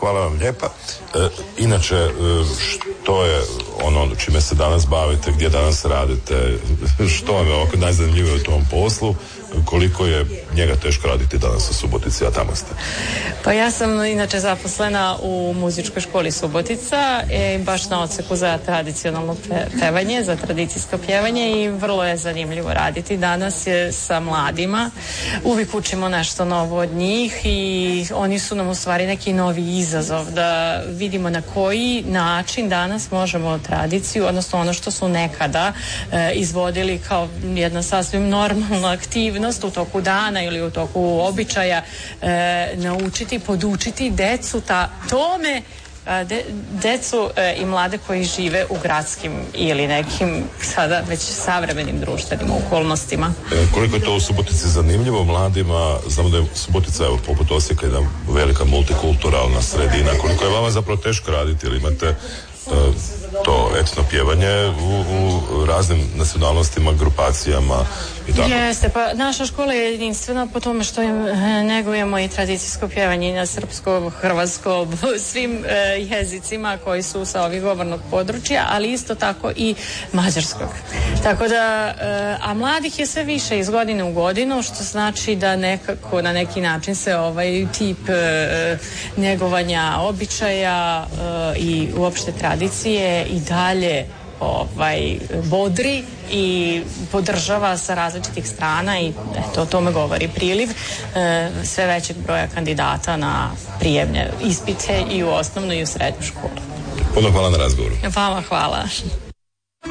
hvala vam lijepa. Inače, što je ono čime se danas bavite, gdje danas radite, što vam je ovako najzanimljivije u tom poslu, koliko je njega teško raditi danas u Subotici, a tamo ste? Pa ja sam inače zaposlena u muzičkoj školi Subotica i baš na odseku za tradicionalno pevanje, za tradicijsko pjevanje i vrlo je zanimljivo raditi. Danas je sa mladima, uvijek učimo nešto novo od njih i oni su nam u stvari neki novi izazov da vidimo na koji način danas možemo tradiciju, odnosno ono što su nekada izvodili kao jedna sasvim normalna aktivnost u toku dana ili u toku običaja, naučiti, podučiti decu tome, decu i mlade koji žive u gradskim ili nekim sada već savremenim društvenim okolnostima. Koliko je to u Subotici zanimljivo mladima? Znamo da je Subotica, evo, poput Osijeka, jedna velika multikulturalna sredina. Koliko je vama zapravo teško raditi, ili imate to etno pjevanje u raznim nacionalnostima, grupacijama i tako? Jeste, pa naša škola je jedinstvena po tome što negujemo i tradicijsko pjevanje na srpskom, hrvatskom, svim jezicima koji su sa ovih govornog područja, ali isto tako i mađarskog. Tako da, a mladih je sve više iz godine u godinu, što znači da nekako na neki način se ovaj tip njegovanja običaja i uopšte tradicije i dalje bodri i podržava sa različitih strana i eto, o tome govori priliv sve većeg broja kandidata na prijemne ispite i u osnovnu i u srednju školu. Puno hvala na razgovoru. Vama hvala.